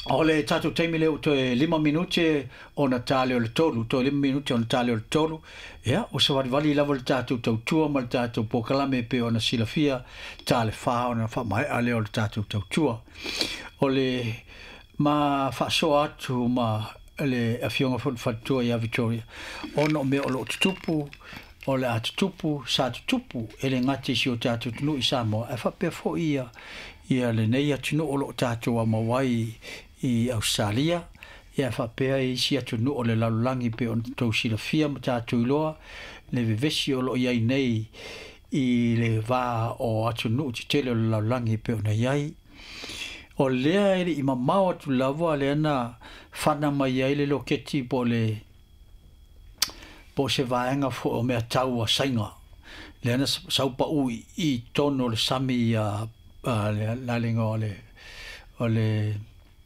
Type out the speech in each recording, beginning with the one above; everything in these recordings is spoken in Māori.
Ole tatu teimi leo to 5 minuti ona tale o le tolu, to 5 minuti ona tale o le tolu. Ia, o se wali lava le tatu tautua ma le tatu pokalame pe ona silafia tale wha ona wha mai ale o le tatu tautua. Ole ma wha so atu ma le awhionga whatua ia Victoria. Ona o me o lo tutupu, o le atutupu, sa tutupu, ele ngati si o tatu tunu i Samoa. E whapea fo ia le nei atunu o lo tatu a mawai i Australia. Ia whapea i si atunu o le lalulangi pe on tau silafia ma tatu iloa. Le vivesi o lo iai nei i le vaa o atunu ti tele o le lalulangi pe ona iai. O lea ele i mamau atu lava le ana whana mai ai le loketi po le po se vaenga fo o mea tau a sainga. Le ana saupa ui i tono le sami a lalinga o le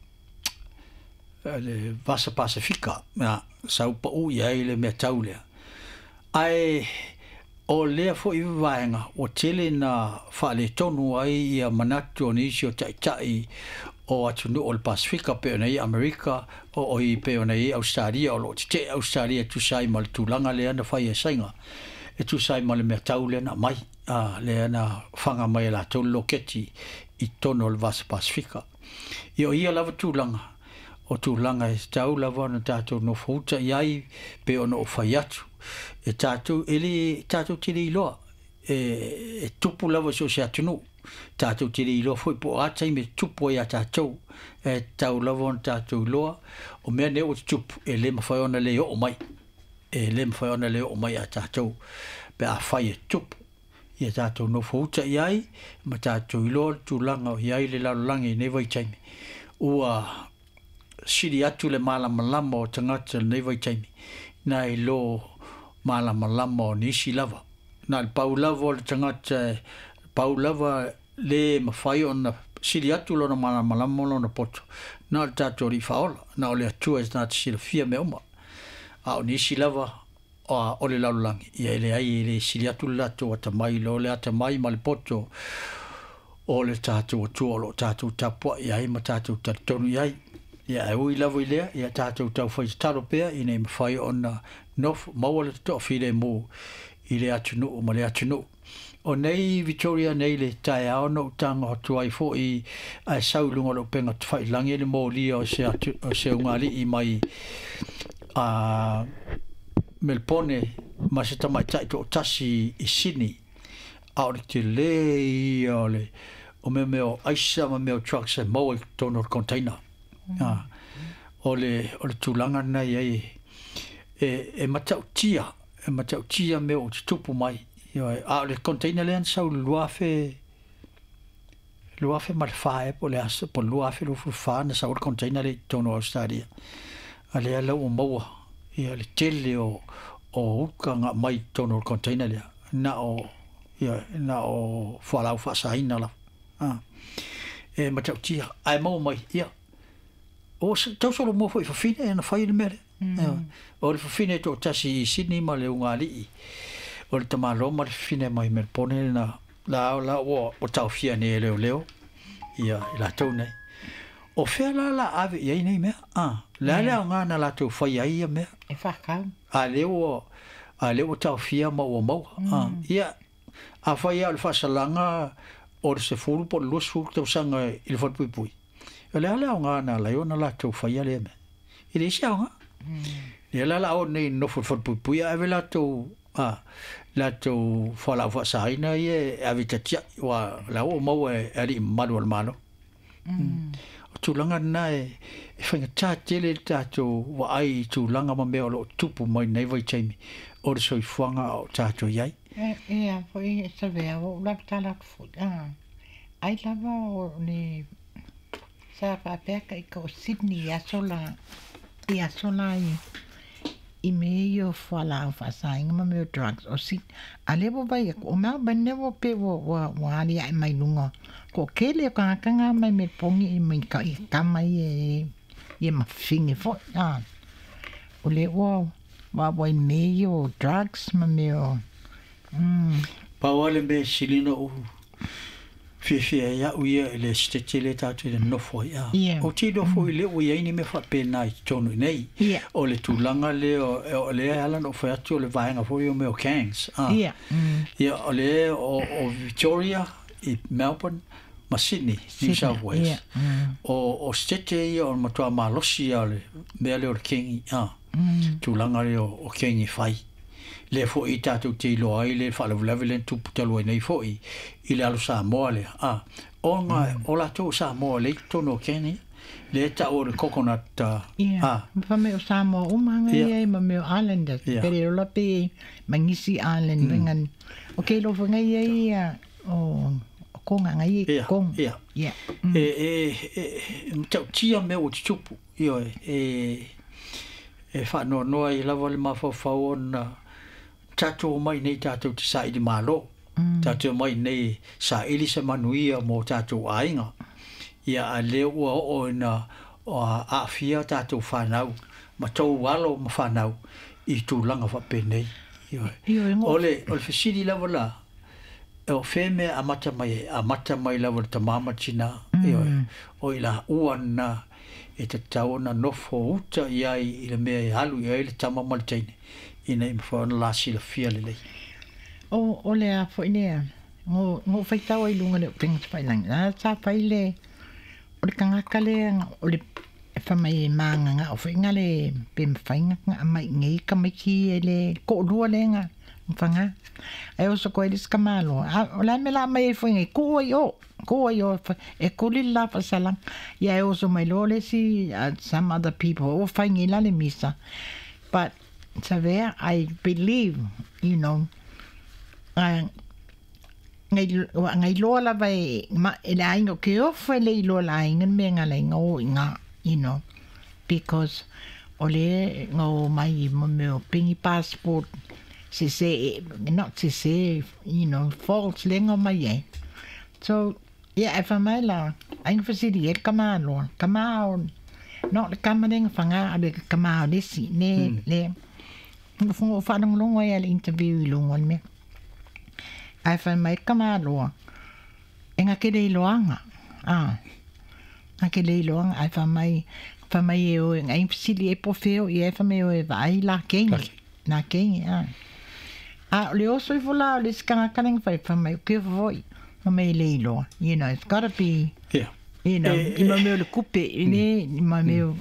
Vasa Pasifika. Saupa ui ai le mea tau lea. Ai o lea fo i vaenga o tele na whale tonu ai i a manatu o nisi o tai o atunu o le Pasifika pe ona i Amerika o i pe ona i Australia o lo te Australia tu sai mal tulanga le ana fai sainga e tu sai mal me tau le na mai le ana fanga mai la to loketi i tono le Vasa Pasifika io ia lava tulanga o tulanga e tau lava na tato no futa iai pe ona o fai atu e tato ele tato tiri loa e tupu lava so se atunu tato tiri ilo foi po atai me tupu ia tato e tau lava tato loa o mea ne o tupu e le mawhai ona le o mai e le mawhai ona le o mai a tato pe a whai e tupu ia tato no fauta iai ma tato ilo tulanga o iai le lalulangi ne vai taimi ua siri atu le malama o tangata ne vai taimi na ilo malama o nisi lava na le pau lava o le tangata pau lava le mawhai ona siri atu lona malama lona poto na le tato ri whaola na o le atua e na te silafia me oma a o nisi lava o le lalulangi ia ele ai le siri atu le lato atamai lo le atamai ma le poto o le tato atua o lo tato tapua iai ma tato tatonu iai ia e ui lava i lea ia tato tau whai taro pea i nei mawhai ona nof maua le to file mo i le atunu o ma le atunu o nei Victoria nei le tae ao no tanga hotu ai fo i a saulunga lo penga tfai langi le mo lia o se ungali i mai a Melbourne ma se tamai tai to tasi i Sydney a o te le i o me meo aisa ma meo trucks e mo i tono container o le tulanga nei ai e matau tia meo te tupu mai a le container le ansau luafe mal fae po le asa po luafe lu fa na sa o container le tono Australia ale ala o maua ia le tele o ukanga mai tono container le na o falau fa saina la e matau tia ai mau mai ia o tau solo mo foi fine na fai le mere o le fine to tasi Sydney ma le ungali o le tamalo ma le fine mai Melbourne na la o tau fia ne leo ia la tau nei o fe la ave ia nei me la nga na la tau fai ia me e fa ka a leo tau fia ma o mau ia a fai al fasalanga o se fulu po lo su tau sanga il fo pui le nga na la ona la tau fai le me ile sia nga la o nei no fo pui a vela tau la to fola fa saina ye avitatia wa la o mo e ali manual mano tu langa na e fanga tele tato wa ai tu langa ma me o tupu mai nei vai taimi o so i fuanga o tato yai e foi esa vea o la tala fu ai lava o ni sa pa peka i ko Sydney ya sola I meio falar fasainga ma meu drugs o si alevo vai o meu benevo pe wo ali ai mai lunga ko kele ka kanga mai me pongi I mai ka I kama I ma fingi fo o le wo vai meio drugs ma meu pa wale me silino Fia ia uia le stete le tatu le nofo ia. Yeah. O ti nofo i le uia ini me whapena i tonu nei. Yeah. O le tūlanga le o le ala no whai atu o le vaenga fo i o meo Cairns. Yeah. Ia o le o Victoria i Melbourne ma Sydney, New South Wales. Yeah. O stete ia o matua malosi ia le mea le o le kengi. Tūlanga le o kengi whai. Le fo i tātou te ilo ai le whaalawilawi le tuputalo e nei fo i le alo Samoa le. O ngā, o la tō Samoa le tono keni, le ta o le coconut. Pa me o Samoa umanga ia ma me o Islanders. Pere o lape Mangisi Island. Ngan, o ke lo whanga ia o konga ngai kong. Ia. Tau tia me o tupu. Io e whanua noa i lawa le mawhawhau na tātou mai nei tātou te sa ili malo. Tātou mai nei sa ili sa manuia mō tātou ainga. Ia a leo ua o na a fia tātou whanau. Ma tau walo ma whanau i tūlanga whapenei. Ole whisiri lawa la. E o wheme a mata mai lawa ta mama tina. O i la uana e te taona nofo uta i le mea i halu i le tama malitaine. Ina i mwhaona la sila fia le lei. O le a fo inea. Ngō whaitau ai lunga le o penga whailang. Sa whaile o le kangaka le o le whamai maanga nga o whainga le pēm whainga nga mai ngei ka mai ki e le ko lua le nga mwhanga. Ai o sa koe le skamalo. O la me la mai e whainga ko ai o e kuli la whasalang. Ia e o so mai lo le si some other people o whainga la le misa. But Savea, I believe, you know, ngai loa la vai ele ainga ke ofa le loa la ainga me nga le nga, you know, because ole ngo mai mo me pingi passport not you know, false le ngo mai so yeah, if I'm la ainga fasidi e kamao no le kamaneng fanga ale kamao le si le Fungo whanong longo e ale interview I longo me. Ai whai mai kamaloa. E ngā kere I loanga. Ngā kere I loanga. Ai whai mai e o ngā impsili e po wheo I e whai mai o e vai la kengi. La kengi, o le oso I vola o le skanga kaneng whai mai o kia whoi. Whai mai le I loa. You know, it's gotta be, you know, I ma meo le kupe, I ma meo.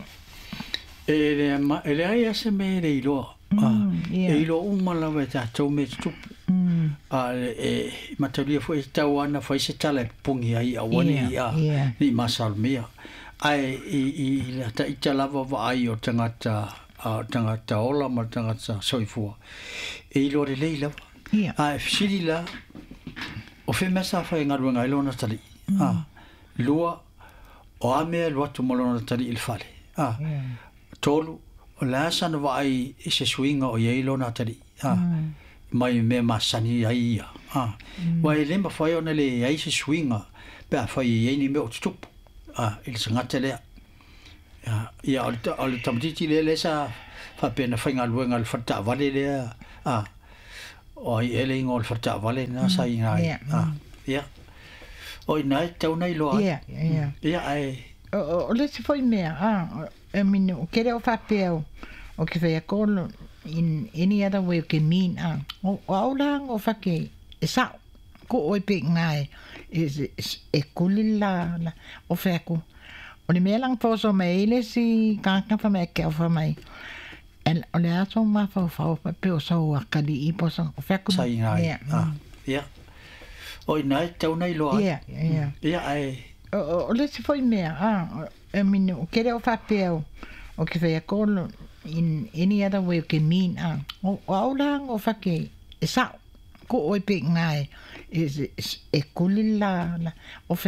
E le ai ase me le I loa. E ilo umalawa ta tau me tupu. E mataria fo e tau ana fo se tala pungi ai awani ni masal mea. Ai I la ta italawa wa ai o tangata ola ma tangata soifua. E ilo le leila. Ai fsiri la o fe mesa fa ngaru ngai lona tali. Lua o ame lua tu molona tali il fale. Tolu o la sana vai I se swinga o yelo na tari mai me masani ai vai lema fai ona le ai se swinga pe fai ye ni me o tupu il sangata le ia o le tamtiti le sa fa pena fainga luenga le fata vale le o ai ele ngol fata vale na sai ngai ia o nai tau nai lo ia ai o le se foi mea I mean, o kere o whapeo o ke whea kolo in any other way o ke mean o aurang o whake e sao ko oi pe ngai e kuli la o whea ko o le mea lang poso mai ele si kanka whamea ke o whamai o le aso ma whau pe o sau a kali I poso o whea ko sai ngai ia o nai tau nei loa ia ai o le se foi mea I mean, o kere o whapeo o ke whea kolo in any other way o ke mean o aurang o whake e sao ko oi pe ngai e kuli la o